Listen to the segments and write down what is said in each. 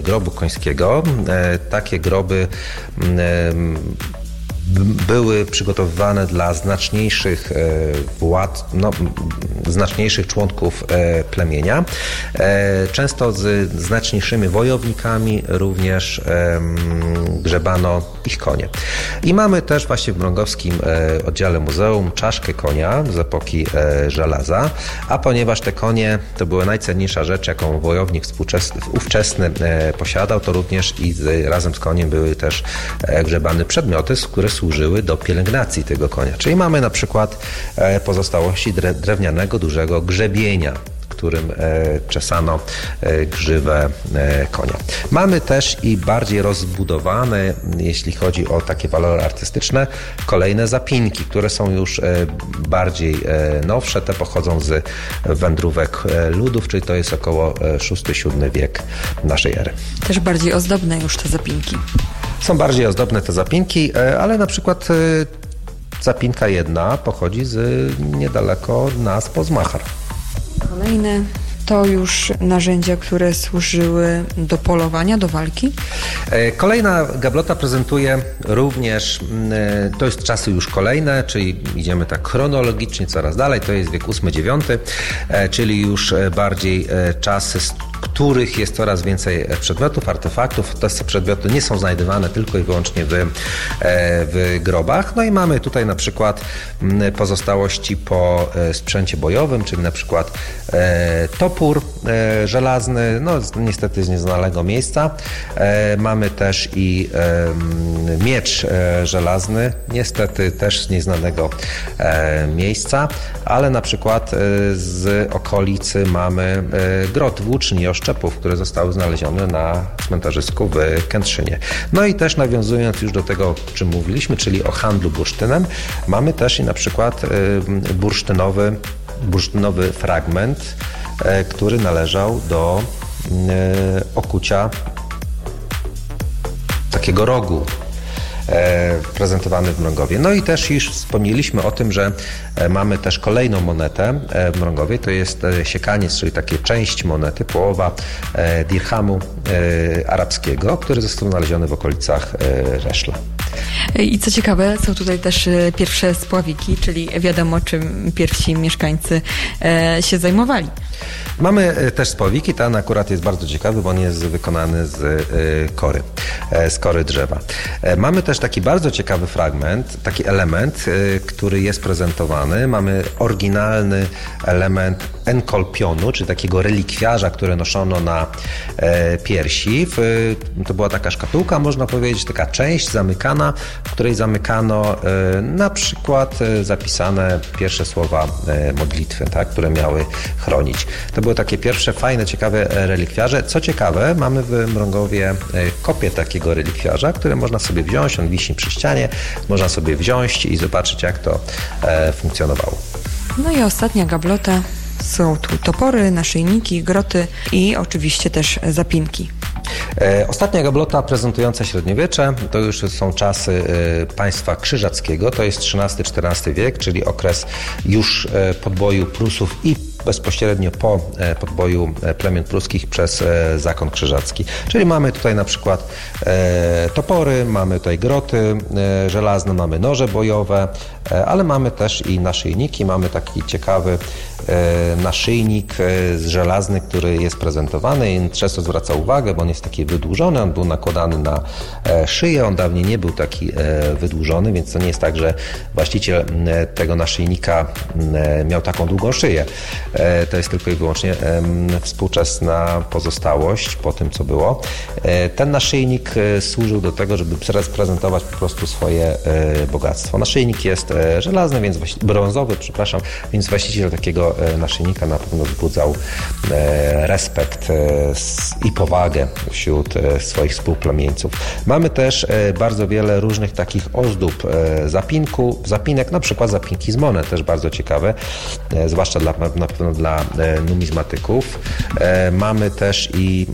grobu końskiego. Takie groby były przygotowywane dla znaczniejszych znaczniejszych członków plemienia, często z znaczniejszymi wojownikami również grzebano ich konie. I mamy też właśnie w mrągowskim oddziale muzeum czaszkę konia z epoki żelaza, a ponieważ te konie to była najcenniejsza rzecz, jaką wojownik ówczesny posiadał, to również i razem z koniem były też grzebane przedmioty, które służyły do pielęgnacji tego konia. Czyli mamy na przykład pozostałości drewnianego, dużego grzebienia, którym czesano grzywę konia. Mamy też i bardziej rozbudowane, jeśli chodzi o takie walory artystyczne, kolejne zapinki, które są już bardziej nowsze. Te pochodzą z wędrówek ludów, czyli to jest około VI-VII wiek naszej ery. Też bardziej ozdobne już te zapinki. Są bardziej ozdobne te zapinki, ale na przykład zapinka jedna pochodzi z niedaleko nas Pozmachar. Kolejne to już narzędzia, które służyły do polowania, do walki. Kolejna gablota prezentuje również, to jest czasy już kolejne, czyli idziemy tak chronologicznie coraz dalej, to jest wiek VIII-IX, czyli już bardziej czasy, z których jest coraz więcej przedmiotów, artefaktów. Te przedmioty nie są znajdywane tylko i wyłącznie w grobach. No i mamy tutaj na przykład pozostałości po sprzęcie bojowym, czyli na przykład topór żelazny, no niestety z nieznanego miejsca. Mamy też i miecz żelazny, niestety też z nieznanego miejsca, ale na przykład z okolicy mamy grot włóczni i oszczepów, które zostały znalezione na cmentarzysku w Kętrzynie. No i też nawiązując już do tego, o czym mówiliśmy, czyli o handlu bursztynem, mamy też i na przykład bursztynowy fragment, który należał do okucia takiego rogu prezentowany w Mrągowie. No i też już wspomnieliśmy o tym, że mamy też kolejną monetę w Mrągowie, to jest siekaniec, czyli takie część monety, połowa dirhamu arabskiego, który został znaleziony w okolicach Reszla. I co ciekawe, są tutaj też pierwsze spławiki, czyli wiadomo, czym pierwsi mieszkańcy się zajmowali. Mamy też spławiki, ten akurat jest bardzo ciekawy, bo on jest wykonany z kory drzewa. Mamy też taki bardzo ciekawy fragment, taki element, który jest prezentowany. Mamy oryginalny element enkolpionu, czyli takiego relikwiarza, które noszono na piersi. To była taka szkatułka, można powiedzieć, taka część zamykana, w której zamykano na przykład zapisane pierwsze słowa modlitwy, tak, które miały chronić. To były takie pierwsze fajne, ciekawe relikwiarze. Co ciekawe, mamy w Mrągowie kopię takiego relikwiarza, które można sobie wziąć, on wisi przy ścianie, można sobie wziąć i zobaczyć, jak to funkcjonowało. No i ostatnia gablota. Są tu topory, naszyjniki, groty i oczywiście też zapinki. Ostatnia gablota prezentująca średniowiecze to już są czasy państwa krzyżackiego, to jest XIII-XIV wiek, czyli okres już podboju Prusów i bezpośrednio po podboju plemion pruskich przez zakon krzyżacki. Czyli mamy tutaj na przykład topory, mamy tutaj groty żelazne, mamy noże bojowe, ale mamy też i naszyjniki. Mamy taki ciekawy naszyjnik żelazny, który jest prezentowany i często zwraca uwagę, bo on jest taki wydłużony, on był nakładany na szyję, on dawniej nie był taki wydłużony, więc to nie jest tak, że właściciel tego naszyjnika miał taką długą szyję. To jest tylko i wyłącznie współczesna pozostałość po tym, co było. Ten naszyjnik służył do tego, żeby prezentować po prostu swoje bogactwo. Naszyjnik jest żelazny, brązowy, więc właściciel takiego naszyjnika na pewno wzbudzał respekt i powagę wśród swoich współplemieńców. Mamy też bardzo wiele różnych takich ozdób zapinek, na przykład zapinki z monet, też bardzo ciekawe, zwłaszcza na pewno dla numizmatyków. Mamy też i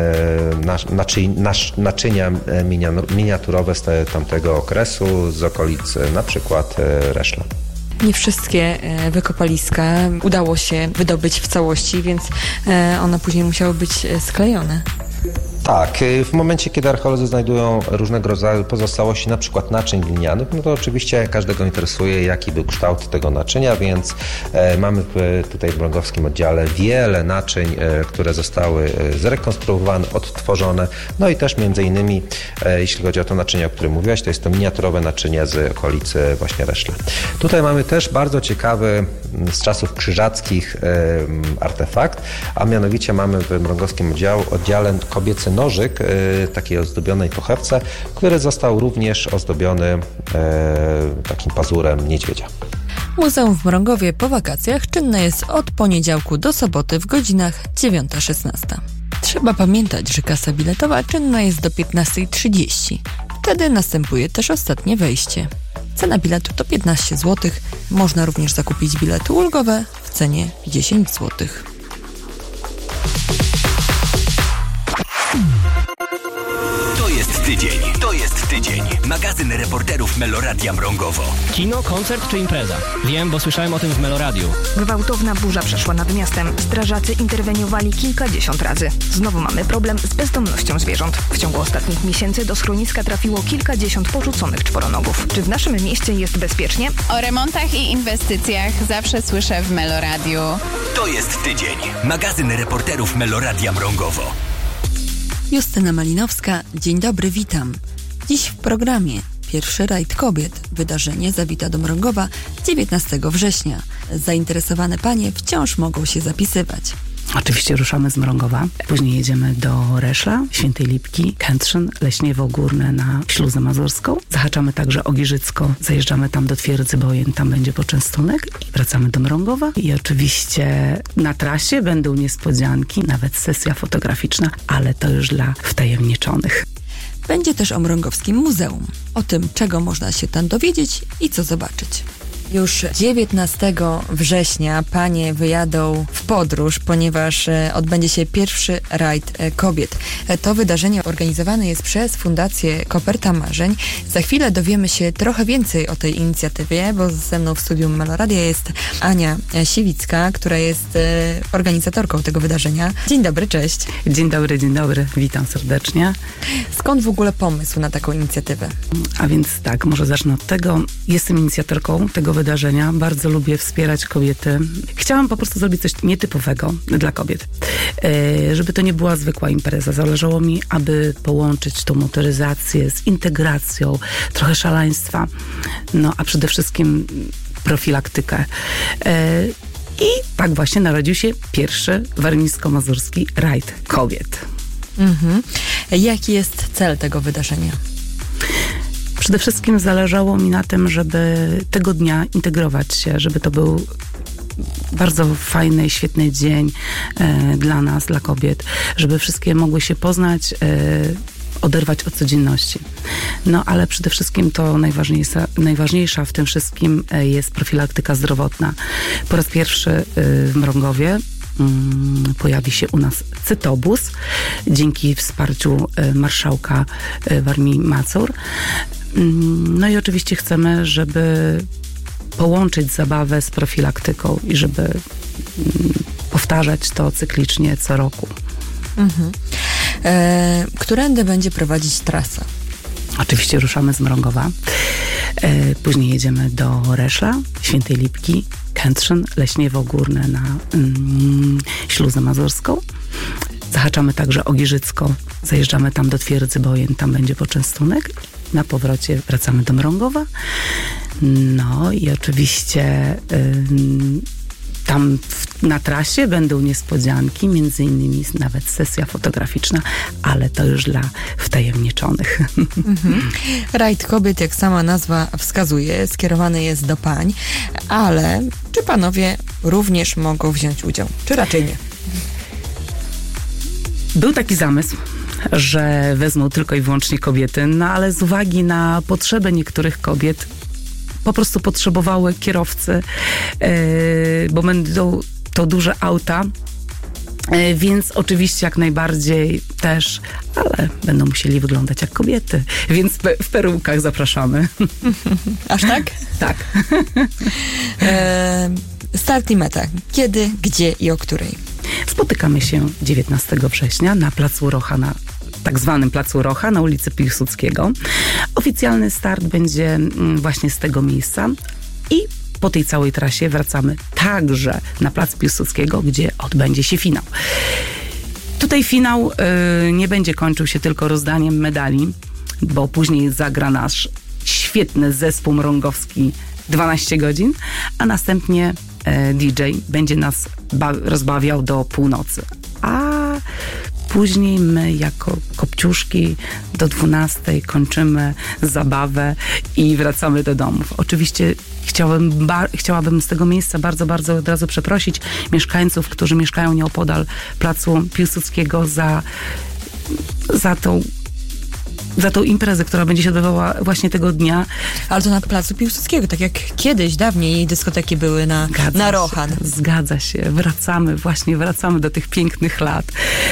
naczynia miniaturowe z tamtego okresu, z okolic na przykład Reszla. Nie wszystkie wykopaliska udało się wydobyć w całości, więc one później musiały być sklejone. Tak, w momencie, kiedy archeolodzy znajdują różnego rodzaju pozostałości, na przykład naczyń glinianych, no to oczywiście każdego interesuje, jaki był kształt tego naczynia, więc mamy tutaj w mrągowskim oddziale wiele naczyń, które zostały zrekonstruowane, odtworzone, no i też między innymi, jeśli chodzi o to naczynie, o którym mówiłaś, to jest to miniaturowe naczynie z okolicy właśnie Reszla. Tutaj mamy też bardzo ciekawy z czasów krzyżackich artefakt, a mianowicie mamy w mrągowskim oddziale kobiecy nożyk, takiej ozdobionej pochewce, który został również ozdobiony takim pazurem niedźwiedzia. Muzeum w Mrągowie po wakacjach czynne jest od poniedziałku do soboty w godzinach 9-16. Trzeba pamiętać, że kasa biletowa czynna jest do 15:30. Wtedy następuje też ostatnie wejście. Cena biletu to 15 zł. Można również zakupić bilety ulgowe w cenie 10 zł. To jest tydzień. Magazyn reporterów Meloradia Mrągowo. Kino, koncert czy impreza? Wiem, bo słyszałem o tym w Meloradiu. Gwałtowna burza przeszła nad miastem. Strażacy interweniowali kilkadziesiąt razy. Znowu mamy problem z bezdomnością zwierząt. W ciągu ostatnich miesięcy do schroniska trafiło kilkadziesiąt porzuconych czworonogów. Czy w naszym mieście jest bezpiecznie? O remontach i inwestycjach zawsze słyszę w Meloradiu. To jest tydzień. Magazyn reporterów Meloradia Mrągowo. Justyna Malinowska, dzień dobry, witam. Dziś w programie Pierwszy rajd kobiet. Wydarzenie zawita do Mrągowa 19 września. Zainteresowane panie wciąż mogą się zapisywać. Oczywiście ruszamy z Mrągowa, później jedziemy do Reszla, Świętej Lipki, Kętrzyn, Leśniewo Górne na Śluzę Mazurską. Zahaczamy także o Giżycko, zajeżdżamy tam do Twierdzy Bojen, tam będzie poczęstunek i wracamy do Mrągowa. I oczywiście na trasie będą niespodzianki, nawet sesja fotograficzna, ale to już dla wtajemniczonych. Będzie też o Mrągowskim Muzeum, o tym, czego można się tam dowiedzieć i co zobaczyć. Już 19 września panie wyjadą w podróż, ponieważ odbędzie się pierwszy rajd kobiet. To wydarzenie organizowane jest przez Fundację Koperta Marzeń. Za chwilę dowiemy się trochę więcej o tej inicjatywie, bo ze mną w studium Meloradia jest Ania Siwicka, która jest organizatorką tego wydarzenia. Dzień dobry, cześć. Dzień dobry, witam serdecznie. Skąd w ogóle pomysł na taką inicjatywę? A więc tak, może zacznę od tego. Jestem inicjatorką tego wydarzenia. Bardzo lubię wspierać kobiety. Chciałam po prostu zrobić coś nietypowego dla kobiet. Żeby to nie była zwykła impreza. Zależało mi, aby połączyć tą motoryzację z integracją, trochę szaleństwa, no a przede wszystkim profilaktykę. I tak właśnie narodził się pierwszy warmińsko-mazurski rajd kobiet. Jaki jest cel tego wydarzenia? Przede wszystkim zależało mi na tym, żeby tego dnia integrować się, żeby to był bardzo fajny, świetny dzień dla nas, dla kobiet, żeby wszystkie mogły się poznać, oderwać od codzienności. No ale przede wszystkim to najważniejsza w tym wszystkim jest profilaktyka zdrowotna. Po raz pierwszy w Mrągowie pojawi się u nas cytobus dzięki wsparciu marszałka Warmii Mazur. No i oczywiście chcemy, żeby połączyć zabawę z profilaktyką i żeby powtarzać to cyklicznie co roku. Którędy będzie prowadzić trasa? Oczywiście ruszamy z Mrągowa. Później jedziemy do Reszla, Świętej Lipki, Kętrzyn, Leśniewo Górne na Śluzę Mazurską. Zahaczamy także o Giżycko, zajeżdżamy tam do Twierdzy Bojen, tam będzie poczęstunek. Na powrocie wracamy do Mrągowa. No i oczywiście tam na trasie będą niespodzianki, między innymi nawet sesja fotograficzna, ale to już dla wtajemniczonych. Rajd kobiet, jak sama nazwa wskazuje, skierowany jest do pań, ale czy panowie również mogą wziąć udział? Czy raczej nie? Był taki zamysł, że wezmą tylko i wyłącznie kobiety, no ale z uwagi na potrzeby niektórych kobiet po prostu potrzebowały kierowcy, bo będą to duże auta, więc oczywiście jak najbardziej też, ale będą musieli wyglądać jak kobiety, więc w perułkach zapraszamy. Aż tak? Tak. Start i meta. Kiedy, gdzie i o której? Spotykamy się 19 września na placu Rocha na tak zwanym Placu Rocha na ulicy Piłsudskiego. Oficjalny start będzie właśnie z tego miejsca i po tej całej trasie wracamy także na Plac Piłsudskiego, gdzie odbędzie się finał. Tutaj finał nie będzie kończył się tylko rozdaniem medali, bo później zagra nasz świetny zespół mrągowski 12 godzin, a następnie DJ będzie nas rozbawiał do północy. A później my jako kopciuszki do 12 kończymy zabawę i wracamy do domów. Oczywiście chciałabym z tego miejsca bardzo, bardzo od razu przeprosić mieszkańców, którzy mieszkają nieopodal Placu Piłsudskiego za tą imprezę, która będzie się odbywała właśnie tego dnia. Ale to na Placu Piłsudskiego, tak jak kiedyś, dawniej dyskoteki były na Rochan. Zgadza się. Wracamy do tych pięknych lat.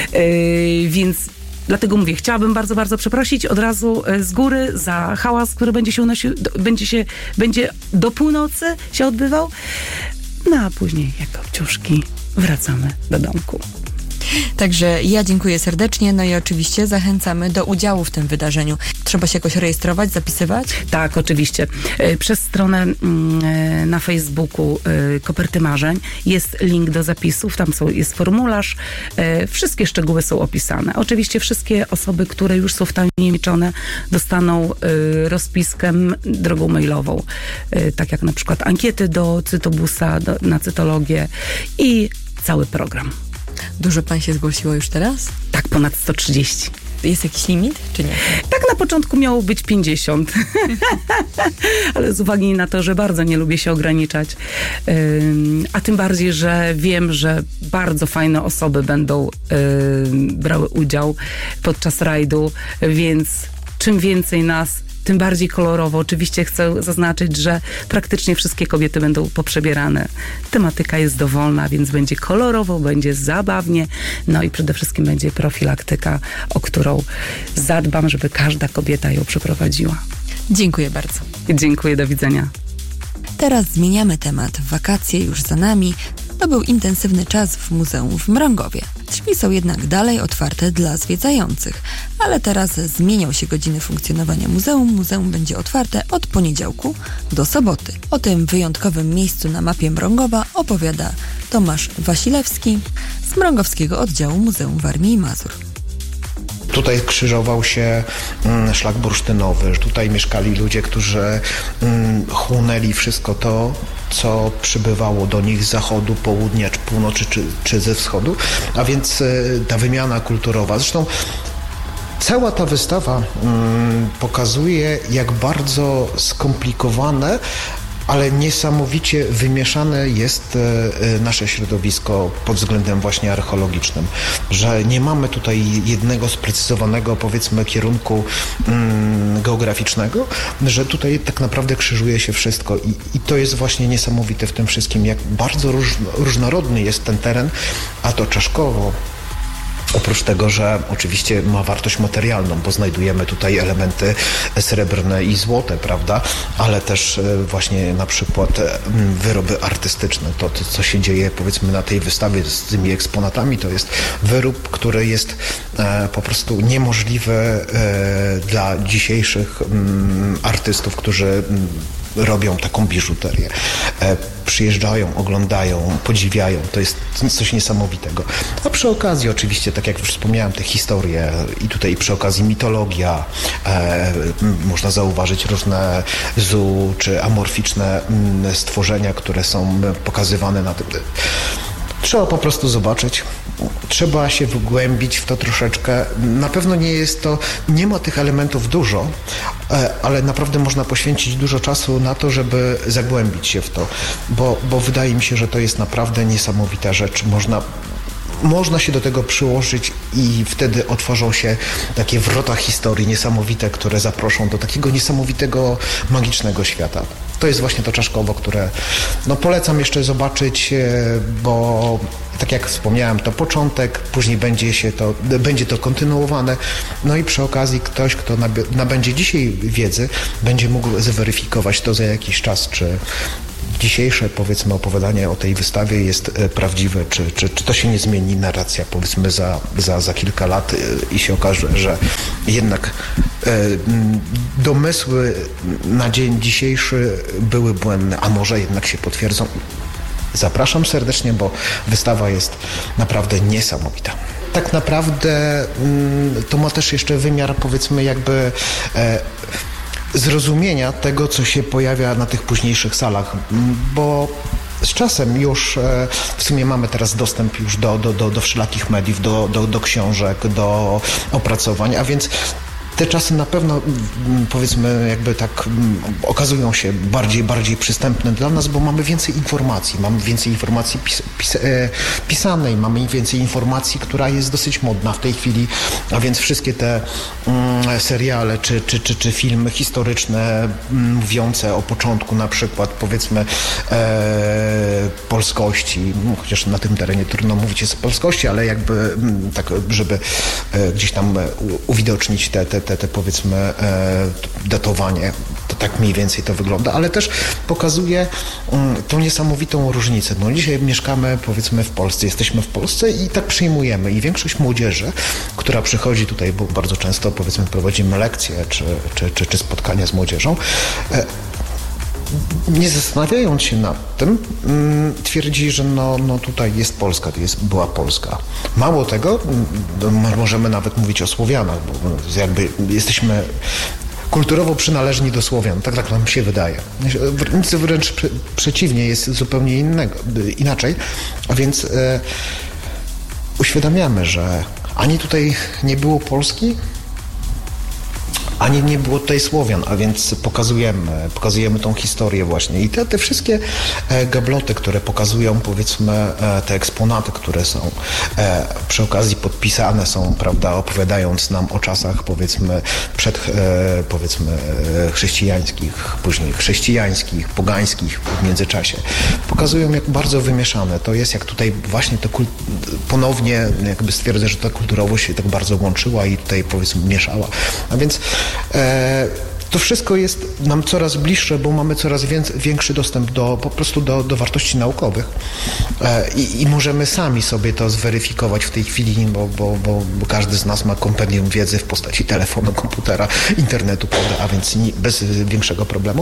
Więc dlatego mówię, chciałabym bardzo, bardzo przeprosić od razu z góry za hałas, który będzie się unosił, będzie do północy się odbywał. No a później, jak kopciuszki, wracamy do domku. Także ja dziękuję serdecznie, no i oczywiście zachęcamy do udziału w tym wydarzeniu. Trzeba się jakoś rejestrować, zapisywać? Tak, oczywiście. Przez stronę na Facebooku Koperty Marzeń jest link do zapisów, tam jest formularz, wszystkie szczegóły są opisane. Oczywiście wszystkie osoby, które już są w tajemniczone, dostaną rozpiskę drogą mailową, tak jak na przykład ankiety do Cytobusa, na cytologię i cały program. Dużo pań się zgłosiło już teraz? Tak, ponad 130. Jest jakiś limit, czy nie? Tak na początku miało być 50. Ale z uwagi na to, że bardzo nie lubię się ograniczać, a tym bardziej, że wiem, że bardzo fajne osoby będą brały udział podczas rajdu, więc czym więcej nas, tym bardziej kolorowo. Oczywiście chcę zaznaczyć, że praktycznie wszystkie kobiety będą poprzebierane. Tematyka jest dowolna, więc będzie kolorowo, będzie zabawnie, no i przede wszystkim będzie profilaktyka, o którą zadbam, żeby każda kobieta ją przeprowadziła. Dziękuję bardzo. Dziękuję, do widzenia. Teraz zmieniamy temat. Wakacje już za nami. To był intensywny czas w muzeum w Mrągowie. Drzwi są jednak dalej otwarte dla zwiedzających, ale teraz zmienią się godziny funkcjonowania muzeum. Muzeum będzie otwarte od poniedziałku do soboty. O tym wyjątkowym miejscu na mapie Mrągowa opowiada Tomasz Wasilewski z Mrągowskiego Oddziału Muzeum Warmii i Mazur. Tutaj krzyżował się szlak bursztynowy. Tutaj mieszkali ludzie, którzy chłonęli wszystko to, co przybywało do nich z zachodu, południa, czy północy, czy ze wschodu. A więc ta wymiana kulturowa. Zresztą cała ta wystawa pokazuje, jak bardzo skomplikowane, ale niesamowicie wymieszane jest nasze środowisko pod względem właśnie archeologicznym, że nie mamy tutaj jednego sprecyzowanego, powiedzmy, kierunku geograficznego, że tutaj tak naprawdę krzyżuje się wszystko i to jest właśnie niesamowite w tym wszystkim, jak bardzo różnorodny jest ten teren, a to Czaszkowo, oprócz tego, że oczywiście ma wartość materialną, bo znajdujemy tutaj elementy srebrne i złote, prawda? Ale też właśnie na przykład wyroby artystyczne. To, co się dzieje, powiedzmy, na tej wystawie z tymi eksponatami, to jest wyrób, który jest po prostu niemożliwy dla dzisiejszych artystów, którzy robią taką biżuterię. Przyjeżdżają, oglądają, podziwiają. To jest coś niesamowitego. A przy okazji oczywiście, tak jak już wspomniałem, te historie i tutaj przy okazji mitologia, można zauważyć różne zoo czy amorficzne stworzenia, które są pokazywane na tym. Trzeba po prostu zobaczyć. Trzeba się wgłębić w to troszeczkę. Na pewno nie ma tych elementów dużo, ale naprawdę można poświęcić dużo czasu na to, żeby zagłębić się w to, bo wydaje mi się, że to jest naprawdę niesamowita rzecz. Można się do tego przyłożyć i wtedy otworzą się takie wrota historii niesamowite, które zaproszą do takiego niesamowitego, magicznego świata. To jest właśnie to Czaszkowo, które polecam jeszcze zobaczyć, bo tak jak wspomniałem, to początek, później będzie to kontynuowane. No i przy okazji ktoś, kto nabędzie dzisiaj wiedzy, będzie mógł zweryfikować to za jakiś czas, dzisiejsze, powiedzmy, opowiadanie o tej wystawie jest prawdziwe, czy to się nie zmieni narracja, powiedzmy, za kilka lat i się okaże, że jednak domysły na dzień dzisiejszy były błędne, a może jednak się potwierdzą. Zapraszam serdecznie, bo wystawa jest naprawdę niesamowita. Tak naprawdę to ma też jeszcze wymiar, powiedzmy, jakby zrozumienia tego, co się pojawia na tych późniejszych salach, bo z czasem już w sumie mamy teraz dostęp już do wszelakich mediów, do książek, do opracowań, a więc te czasy na pewno, powiedzmy, jakby tak okazują się bardziej przystępne dla nas, bo mamy więcej informacji. Mamy więcej informacji pisanej, mamy więcej informacji, która jest dosyć modna w tej chwili, a więc wszystkie te seriale czy filmy historyczne mówiące o początku na przykład, powiedzmy, polskości, chociaż na tym terenie trudno mówić jest o polskości, ale jakby tak, żeby gdzieś tam uwidocznić te powiedzmy datowanie, to tak mniej więcej to wygląda, ale też pokazuje tą niesamowitą różnicę. No dzisiaj mieszkamy, powiedzmy, w Polsce, jesteśmy w Polsce i tak przyjmujemy i większość młodzieży, która przychodzi tutaj, bo bardzo często, powiedzmy, prowadzimy lekcje czy spotkania z młodzieżą, nie zastanawiając się nad tym, twierdzi, że no tutaj jest Polska, była Polska. Mało tego, możemy nawet mówić o Słowianach, bo jakby jesteśmy kulturowo przynależni do Słowian, tak nam się wydaje. Wręcz przeciwnie, jest zupełnie inaczej, a więc uświadamiamy, że ani tutaj nie było Polski, ani nie było tutaj Słowian, a więc pokazujemy tą historię właśnie. I te wszystkie gabloty, które pokazują, powiedzmy, te eksponaty, które są przy okazji podpisane są, prawda, opowiadając nam o czasach, powiedzmy, powiedzmy, chrześcijańskich, później chrześcijańskich, pogańskich w międzyczasie. Pokazują, jak bardzo wymieszane to jest, jak tutaj właśnie to ponownie jakby stwierdzę, że ta kulturowość się tak bardzo łączyła i tutaj, powiedzmy, mieszała. A więc to wszystko jest nam coraz bliższe, bo mamy coraz większy dostęp po prostu do wartości naukowych i możemy sami sobie to zweryfikować w tej chwili, bo każdy z nas ma kompendium wiedzy w postaci telefonu, komputera, internetu, prawda, a więc bez większego problemu.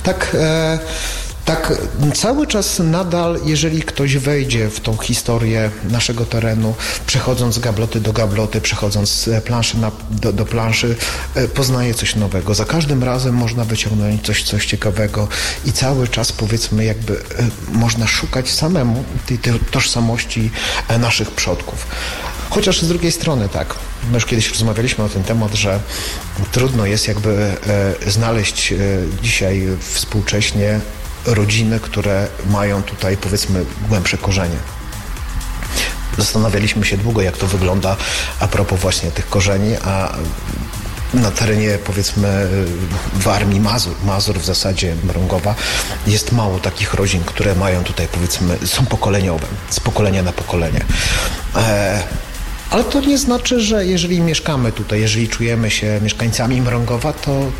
Tak, cały czas nadal, jeżeli ktoś wejdzie w tą historię naszego terenu, przechodząc z gabloty do gabloty, przechodząc z planszy do planszy, poznaje coś nowego. Za każdym razem można wyciągnąć coś ciekawego i cały czas, powiedzmy, jakby można szukać samemu tej tożsamości naszych przodków. Chociaż z drugiej strony tak, my już kiedyś rozmawialiśmy o ten temat, że trudno jest jakby znaleźć dzisiaj współcześnie rodziny, które mają tutaj, powiedzmy, głębsze korzenie. Zastanawialiśmy się długo, jak to wygląda a propos właśnie tych korzeni, a na terenie, powiedzmy, Warmii, Mazur w zasadzie, Mrągowa, jest mało takich rodzin, które mają tutaj, powiedzmy, są pokoleniowe, z pokolenia na pokolenie. Ale to nie znaczy, że jeżeli mieszkamy tutaj, jeżeli czujemy się mieszkańcami Mrągowa,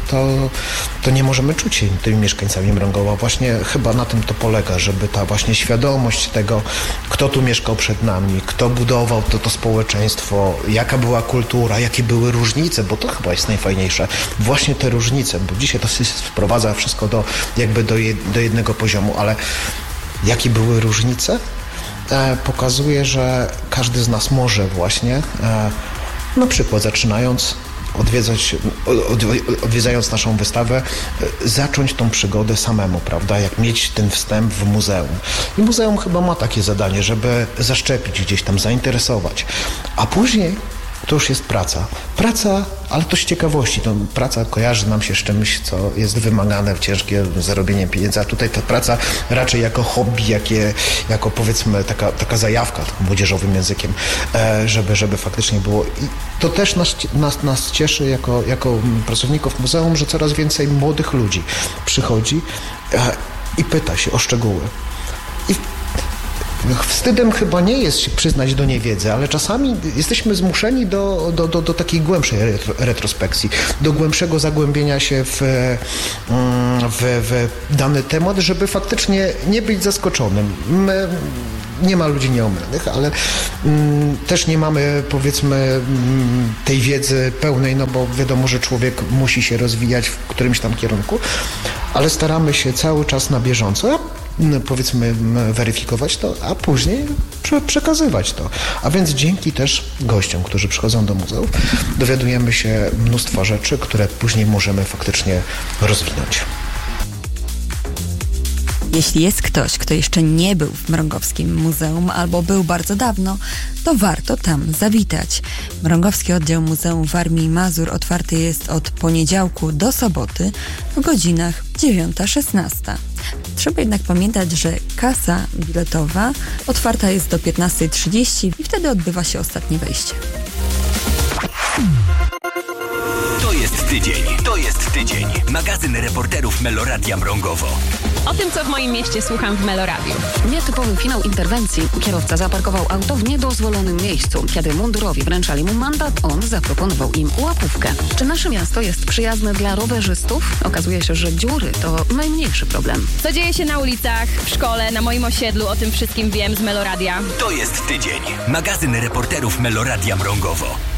to nie możemy czuć się tymi mieszkańcami Mrągowa. Właśnie chyba na tym to polega, żeby ta właśnie świadomość tego, kto tu mieszkał przed nami, kto budował to społeczeństwo, jaka była kultura, jakie były różnice, bo to chyba jest najfajniejsze. Właśnie te różnice, bo dzisiaj to się sprowadza wszystko do jednego poziomu, ale jakie były różnice? Pokazuje, że każdy z nas może właśnie, na przykład zaczynając odwiedzając naszą wystawę, zacząć tą przygodę samemu, prawda, jak mieć ten wstęp w muzeum. I muzeum chyba ma takie zadanie, żeby zaszczepić, gdzieś tam zainteresować, a później to już jest praca. Praca, ale to z ciekawości. To praca kojarzy nam się z czymś, co jest wymagane w ciężkie zarobienie pieniędzy, a tutaj ta praca raczej jako hobby, jako, powiedzmy, taka zajawka młodzieżowym językiem, żeby faktycznie było. I to też nas cieszy jako pracowników muzeum, że coraz więcej młodych ludzi przychodzi i pyta się o szczegóły. Wstydem chyba nie jest się przyznać do niewiedzy, ale czasami jesteśmy zmuszeni do takiej głębszej retrospekcji, do głębszego zagłębienia się w dany temat, żeby faktycznie nie być zaskoczonym. Nie ma ludzi nieomylnych, ale też nie mamy, powiedzmy, tej wiedzy pełnej, no bo wiadomo, że człowiek musi się rozwijać w którymś tam kierunku, ale staramy się cały czas na bieżąco, powiedzmy, weryfikować to, a później przekazywać to. A więc dzięki też gościom, którzy przychodzą do muzeów, dowiadujemy się mnóstwa rzeczy, które później możemy faktycznie rozwinąć. Jeśli jest ktoś, kto jeszcze nie był w Mrągowskim Muzeum albo był bardzo dawno, to warto tam zawitać. Mrągowski Oddział Muzeum Warmii i Mazur otwarty jest od poniedziałku do soboty w godzinach 9-16. Trzeba jednak pamiętać, że kasa biletowa otwarta jest do 15:30 i wtedy odbywa się ostatnie wejście. To jest tydzień. Magazyn reporterów Meloradia Mrągowo. O tym, co w moim mieście słucham w Meloradiu. Nietypowy finał interwencji. Kierowca zaparkował auto w niedozwolonym miejscu. Kiedy mundurowi wręczali mu mandat, on zaproponował im łapówkę. Czy nasze miasto jest przyjazne dla rowerzystów? Okazuje się, że dziury to najmniejszy problem. Co dzieje się na ulicach, w szkole, na moim osiedlu, o tym wszystkim wiem z Meloradia. To jest tydzień. Magazyn reporterów Meloradia Mrągowo.